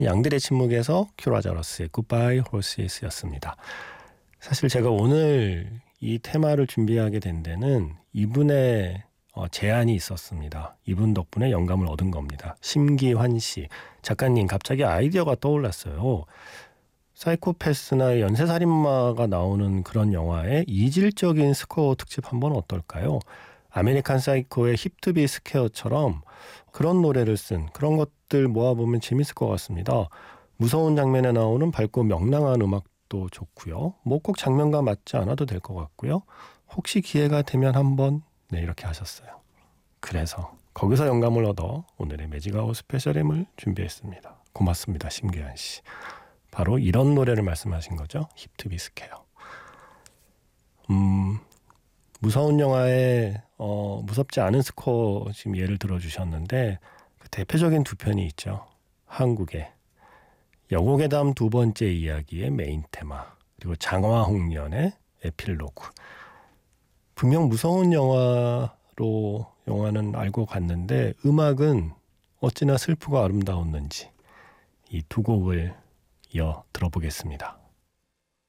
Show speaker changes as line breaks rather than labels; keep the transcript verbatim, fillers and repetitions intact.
양들의 침묵에서 큐라자러스의 굿바이 호시스였습니다. 사실 제가 오늘 이 테마를 준비하게 된 데는 이분의 어, 제안이 있었습니다. 이분 덕분에 영감을 얻은 겁니다. 심기환 씨 작가님, 갑자기 아이디어가 떠올랐어요. 사이코패스나 연쇄살인마가 나오는 그런 영화의 이질적인 스코어 특집 한번 어떨까요? 아메리칸 사이코의 힙투비 스퀘어처럼 그런 노래를 쓴 그런 것들 모아보면 재밌을 것 같습니다. 무서운 장면에 나오는 밝고 명랑한 음악도 좋고요. 뭐 꼭 장면과 맞지 않아도 될 것 같고요. 혹시 기회가 되면 한번 네 이렇게 하셨어요. 그래서 거기서 영감을 얻어 오늘의 매직아웃 스페셜임을 준비했습니다. 고맙습니다. 심기환 씨. 바로 이런 노래를 말씀하신 거죠. 힙투비 스퀘어. 음... 무서운 영화에 어, 무섭지 않은 스코어 지금 예를 들어주셨는데 그 대표적인 두 편이 있죠. 한국의 여고괴담 두 번째 이야기의 메인 테마, 그리고 장화홍련의 에필로그. 분명 무서운 영화로 영화는 알고 갔는데 음악은 어찌나 슬프고 아름다웠는지 이 두 곡을 이어 들어보겠습니다.